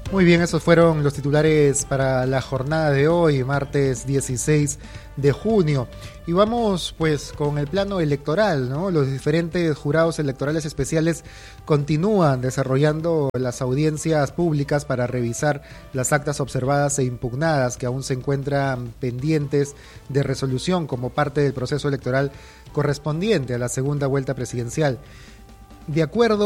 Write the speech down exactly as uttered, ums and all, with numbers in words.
Muy bien, esos fueron los titulares para la jornada de hoy, martes dieciséis de junio. Y vamos pues con el plano electoral, ¿no? Los diferentes jurados electorales especiales continúan desarrollando las audiencias públicas para revisar las actas observadas e impugnadas que aún se encuentran pendientes de resolución como parte del proceso electoral correspondiente a la segunda vuelta presidencial. De acuerdo